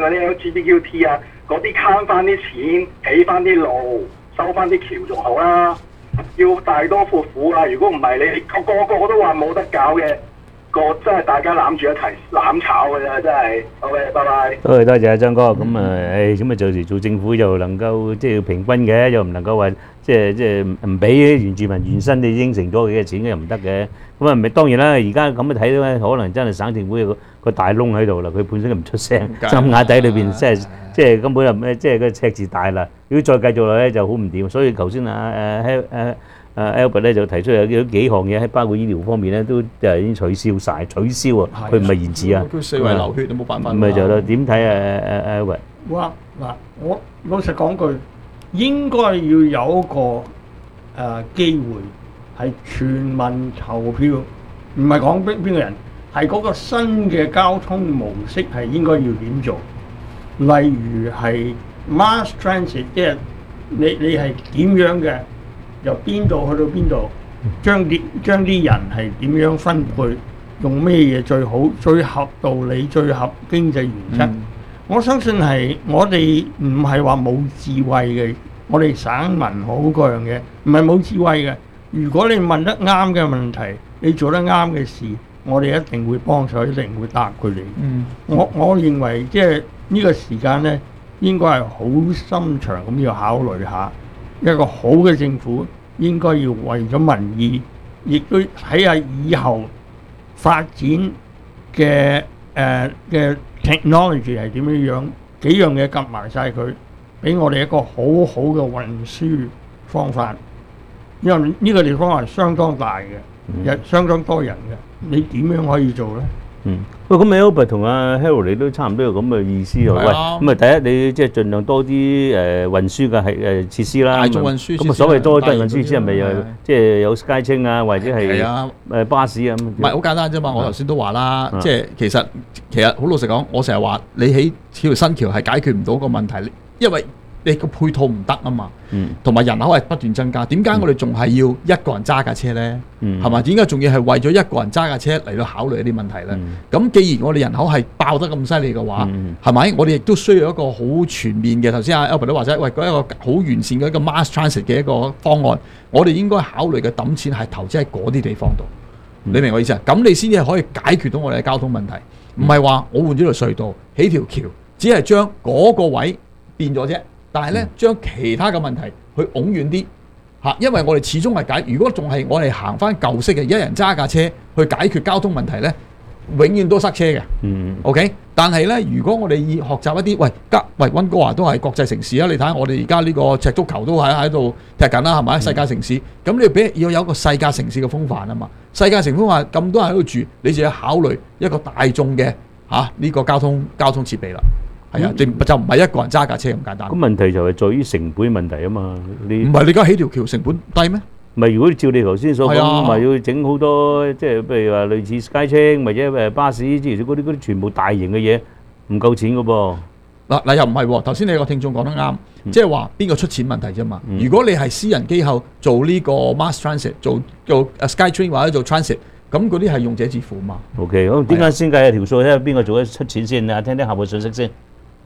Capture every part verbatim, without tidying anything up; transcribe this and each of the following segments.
嗰啲 L G B T Q 啊，嗰啲慳翻啲錢，起翻啲路，收翻啲橋仲好啦。要大多闊斧啊！如果唔係你個個個都話冇得搞嘅，個真係大家攬住一齊攬炒嘅啫，真係。好嘅，拜拜。 多謝多謝啊，張哥。咁啊，誒咁啊，有時做政府又能夠即係要平均嘅，又唔能夠話即係即係唔俾原住民原身你應承咗佢嘅錢又唔得嘅。咁啊，咪當然啦，而家咁樣睇到咧，可能真係省政府有個個大窿喺度啦，佢本身都唔出聲，針眼底裏邊即係即係根本就咩，即係個赤字大啦。如果再繼續落咧，就好唔掂。所以頭先啊誒誒誒 Albert 咧就提出有有幾項嘢喺包括醫療方面咧，都就已經取消晒，取消啊！佢唔係延遲啊。 佢四圍流血都冇辦法。 唔係就啦，點睇啊誒誒 Albert？ 哇嗱，我老實講句，應該要有一個誒機會係全民投票，唔係講邊邊個人，係嗰個新嘅交通模式係應該要點做？例如係 mass transit， 即係你你係點樣嘅，由邊度去到邊度，將啲將啲人係點樣分配，用咩嘢最好、最合道理、最合經濟原則。嗯、我相信係我哋唔係話冇智慧嘅，我哋省民好嗰樣嘢，唔係冇智慧嘅。如果你問得啱嘅問題，你做得啱嘅事，我哋一定會幫手，一定會答佢哋。嗯、我我認為即係呢個時間呢，應該係好深長咁要考慮下，一個好嘅政府應該要為咗民意，亦都睇下以後發展嘅誒嘅 technology 係點樣樣，幾樣嘢夾埋晒佢，俾我哋一個好好嘅運輸方法。因為呢個地方係相當大嘅，又、嗯、相當多人嘅，你點樣可以做咧？ 嗯，喂，咁 Albert 同阿 Harold 你都差唔多有咁嘅意思喎。喂，咁啊，第一你即係盡量多啲誒運輸嘅係誒設施啦。 大眾運輸。 咁啊，所謂多啲運輸設施係咪又即係有 SkyTrain啊，或者係誒巴士啊咁？ 唔係好簡單啫嘛！我頭先都話啦，即係其實其實好老實講，我成日話你起條新橋係解決唔到個問題，因為你個配套唔得啊嘛，同埋人口係不斷增加，點解我哋仲係要一個人揸架車呢？係嘛？點解仲要係為咗一個人揸架車嚟到考慮一啲問題呢？咁既然我哋人口係爆得咁犀利嘅話，係咪？我哋亦都需要一個好全面嘅，頭先阿 Albert 都話齋，喂，嗰一個好完善嘅一個 mass transit 嘅一個方案，我哋應該考慮嘅揼錢係投資喺嗰啲地方度。你明我意思啊？咁你先至可以解決到我哋嘅交通問題，唔係話我換咗條隧道起條橋，只係將嗰個位變咗啫。但係咧，將其他嘅問題去擁遠啲嚇，因為我哋始終係解。如果仲係我哋行翻舊式嘅，一人揸架車去解決交通問題咧，永遠都塞車嘅。嗯 OK， 但係咧，如果我哋要學習一啲，喂，加喂溫哥華都係國際城市啊！你睇下我哋而家呢個赤足球都喺喺度踢緊啦，係咪？世界城市，咁你要俾要有一個世界城市嘅風範啊嘛。世界城市風範咁多人喺度住，你就要考慮一個大眾嘅嚇呢個交通交通設備啦。係啊，就就唔係一個人揸架車咁簡單。咁問題就係在於成本問題啊嘛。你唔係你而家起條橋成本低咩？ 唔係，如果照你頭先所講，咪要整好多，即係譬如話類似 SkyTrain或者誒巴士之類嗰啲嗰啲全部大型嘅嘢，唔夠錢噶噃。 嗱嗱又唔係喎，頭先你個聽眾講得啱，即係話邊個出錢問題啫嘛。如果你係私人機構做呢個 mass transit， 做做 SkyTrain 或者做 transit， 咁嗰啲係用者自付嘛。 OK， 咁點解先計下條數，睇下邊個做得出錢先啊？聽聽下個信息先。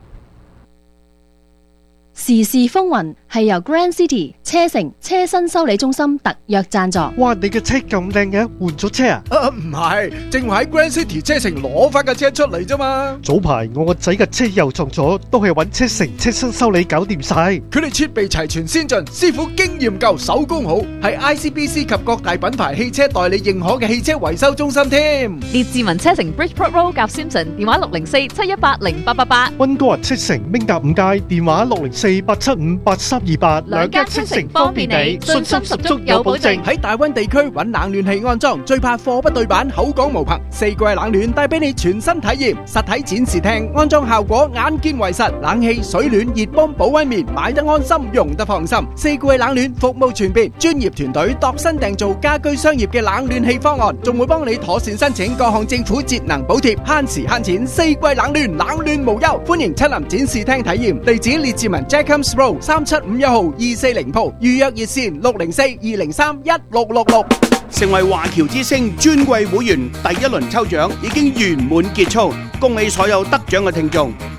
時事風雲係由 Grand City 車城車身修理中心特約贊助。 哇！你嘅車咁靚嘅，換咗車啊？ 啊唔係，正話喺 Grand City 車城攞翻架車出嚟啫嘛。 早排我個仔嘅車又撞咗，都係揾車城車身修理搞掂晒。 佢哋設備齊全先進，師傅經驗夠，手工好，係 I C B C 及各大品牌汽車代理認可嘅汽車維修中心添。 列治文車城 Bridgeport Road 夾 Simpson， 電話六零四七一八零八八八。 溫哥華車城明達五街，電話六零四八七五八三二八。 兩間車城方便你，信心十足有保證。 喺大溫地區揾冷暖氣安裝，最怕貨不對版，口講無憑。四季冷暖帶俾你全新體驗，實體展示廳安裝效果眼見為實，冷氣、水暖、熱泵、保溫棉，買得安心，用得放心。四季冷暖服務全面，專業團隊度身訂造家居商業嘅冷暖氣方案，仲會幫你妥善申請各項政府節能補貼，慳時慳錢。四季冷暖，冷暖無憂，歡迎親臨展示廳體驗。地址列治文 Jacobs Road 三七五一號二四零鋪，預約熱線六零四二零三一六六六。成為華僑之星尊貴會員第一輪抽獎已經圓滿結束，恭喜所有得獎嘅聽眾！